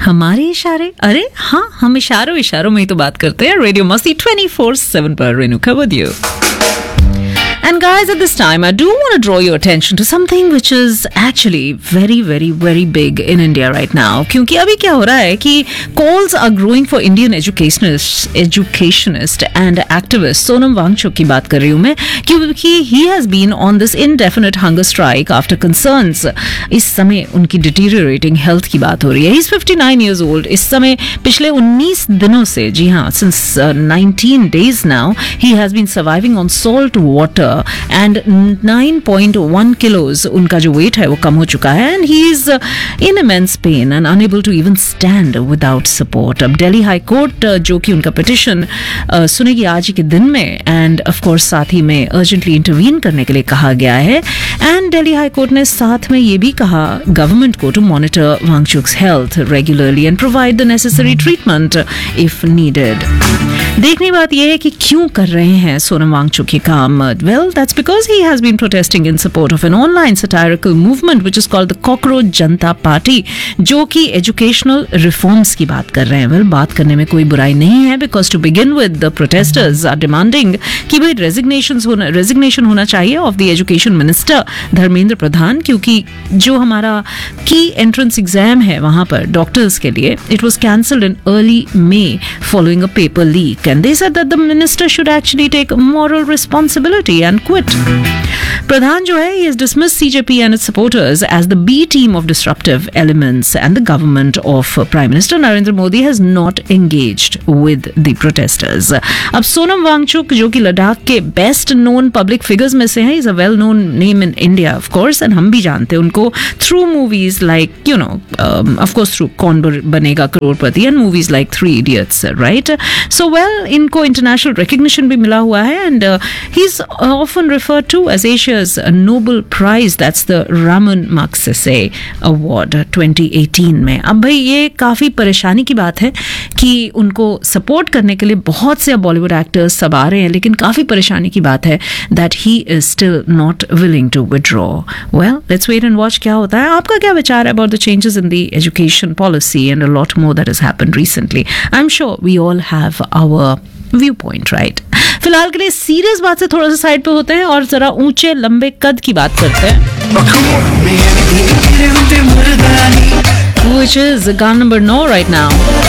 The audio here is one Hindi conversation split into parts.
हमारे इशारे? अरे हाँ, हम इशारों में ही तो बात करते हैं। रेडियो मस्ती 24/7 पर Renuka with you. And guys, at this time, I do want to draw your attention to something which is actually very, very, very big in India right now. क्योंकि अभी क्या हो रहा है कि calls are growing for Indian educationist and activist Sonam Wangchuck की बात कर रही हूँ मैं, क्योंकि he has been on this indefinite hunger strike after concerns. इस समय उनकी deteriorating health की बात हो रही है. He's 59 years old. इस समय पिछले 19 दिनों से, जी हाँ, since 19 days now, he has been surviving on salt water. And 9.1 kilos उनका जो weight है वो कम हो चुका है, and he is in immense pain and unable to even stand without support. अब दिल्ली हाई कोर्ट जो कि उनका पिटिशन सुनेगी आज ही के दिन में, and of course साथ ही में urgently intervene करने के लिए कहा गया है, and दिल्ली हाई कोर्ट ने साथ में ये भी कहा गवर्नमेंट को to monitor Wangchuk's health regularly and provide the necessary treatment if needed. देखने बात यह है कि क्यों कर रहे हैं सोनम वांगचुक ये काम? Well, that's because he has been protesting in support of an online satirical movement which is called the Cockroach Janta Party, जो कि educational reforms की बात कर रहे हैं. Well, बात करने में कोई बुराई नहीं है, because to begin with the protesters are demanding कि भाई resignation होना चाहिए of the education minister Dharmendra Pradhan, क्योंकि जो हमारा की entrance exam है वहाँ पर डॉक्टर्स के लिए, it was cancelled in early May following a paper leak. And they said that the minister should actually take moral responsibility and quit. Pradhan jo hai, he has dismissed CJP and its supporters as the B team of disruptive elements, and the government of Prime Minister Narendra Modi has not engaged with the protesters. अब सोनम वांगचुक जो कि लद्दाख के बेस्ट नोन पब्लिक फिगर्स में से हैं, is a well known name in India of course, and हम भी जानते हैं उनको through movies like you know of course through कौन बनेगा करोड़पति and movies like 3 Idiots, right? So well, इनको इंटरनेशनल रिकग्निशन भी मिला हुआ है, and he is often referred to as Asia's Nobel Prize. That's the Ramon Magsaysay Award 2018 में. अब भाई ये काफ़ी परेशानी की बात है कि उनको सपोर्ट करने के लिए बहुत से बॉलीवुड एक्टर्स सब आ रहे हैं, लेकिन काफ़ी परेशानी की बात है that he is still not willing to withdraw. Well, let's wait and watch क्या होता है. आपका क्या विचार है about the changes in the education policy and a lot more that has happened recently? I'm sure we all have our viewpoint, right? फिलहाल के लिए सीरियस बात से थोड़ा सा साइड पे होते हैं और जरा ऊंचे लंबे कद की बात करते हैं, which is गाना number 9 right now,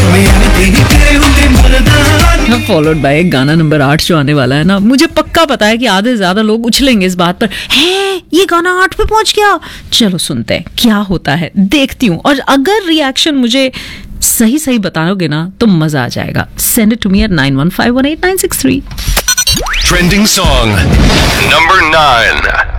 followed by गाना नंबर 8 जो आने वाला है ना. मुझे पक्का पता है कि आधे से ज्यादा लोग उछलेंगे इस बात पर, है ये गाना 8 पे पहुंच गया. चलो सुनते हैं क्या होता है, देखती हूँ, और अगर रिएक्शन मुझे सही बताओगे ना तो मजा आ जाएगा. Send it to me at 91518963. Trending song number 9.